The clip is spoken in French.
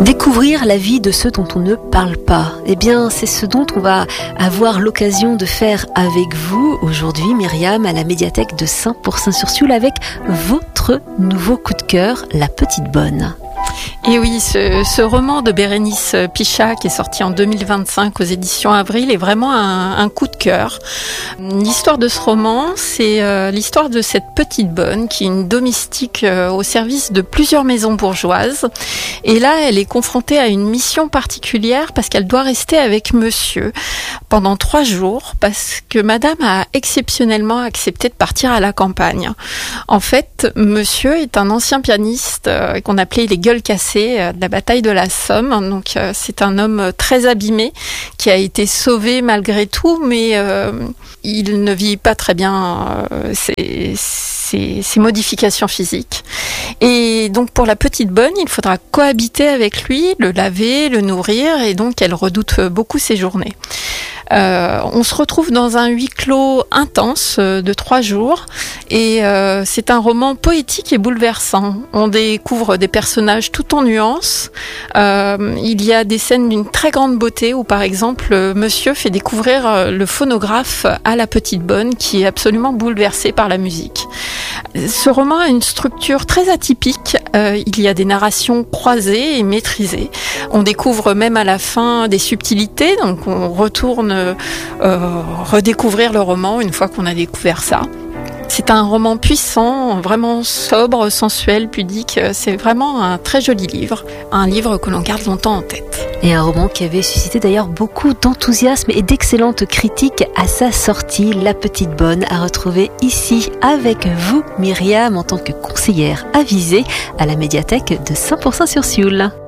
Découvrir la vie de ceux dont on ne parle pas. Eh bien, c'est ce dont on va avoir l'occasion de faire avec vous aujourd'hui, Myriam, à la médiathèque de Saint-Pourçain-sur-Sioule avec votre nouveau coup de cœur, La Petite Bonne. Et oui, ce roman de Bérénice Pichat qui est sorti en 2025 aux éditions Avril est vraiment un coup de cœur. L'histoire de ce roman, c'est l'histoire de cette petite bonne qui est une domestique au service de plusieurs maisons bourgeoises. Et là, elle est confrontée à une mission particulière parce qu'elle doit rester avec monsieur pendant 3 jours parce que madame a exceptionnellement accepté de partir à la campagne. En fait, monsieur est un ancien pianiste qu'on appelait les gueules cassées de la bataille de la Somme. Donc c'est un homme très abîmé qui a été sauvé malgré tout, mais il ne vit pas très bien ses modifications physiques. Et donc pour la petite bonne, il faudra cohabiter avec lui, le laver, le nourrir, et donc elle redoute beaucoup ses journées. On se retrouve dans un huis clos intense de 3 jours et c'est un roman poétique et bouleversant. On découvre des personnages tout en nuances. Il y a des scènes d'une très grande beauté où par exemple monsieur fait découvrir le phonographe à la petite bonne qui est absolument bouleversée par la musique. Ce roman a une structure très atypique. Il y a des narrations croisées et maîtrisées. On découvre même à la fin des subtilités, donc on retourne redécouvrir le roman une fois qu'on a découvert ça. C'est un roman puissant, vraiment sobre, sensuel, pudique. C'est vraiment un très joli livre, un livre que l'on garde longtemps en tête. Et un roman qui avait suscité d'ailleurs beaucoup d'enthousiasme et d'excellentes critiques à sa sortie, La Petite Bonne, à retrouver ici avec vous, Myriam, en tant que conseillère avisée à la médiathèque de Saint-Pourçain-sur-Sioule.